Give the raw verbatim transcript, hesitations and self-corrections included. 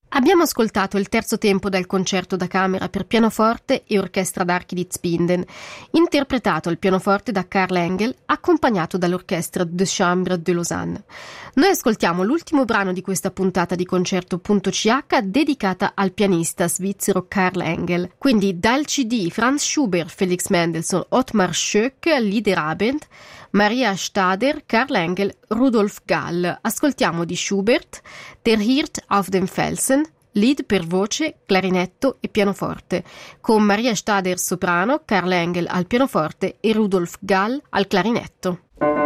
Abbiamo ascoltato il terzo tempo del concerto da camera per pianoforte e orchestra d'archi di Zbinden, interpretato al pianoforte da Karl Engel, accompagnato dall'orchestra de chambre de Lausanne. Noi ascoltiamo l'ultimo brano di questa puntata di Concerto.ch dedicata al pianista svizzero Karl Engel. Quindi dal C D Franz Schubert, Felix Mendelssohn, Ottmar Schoeck, Liederabend, Maria Stader, Karl Engel, Rudolf Gall. Ascoltiamo di Schubert Der Hirt auf dem Felsen, lead per voce, clarinetto e pianoforte, con Maria Stader soprano, Karl Engel al pianoforte e Rudolf Gall al clarinetto.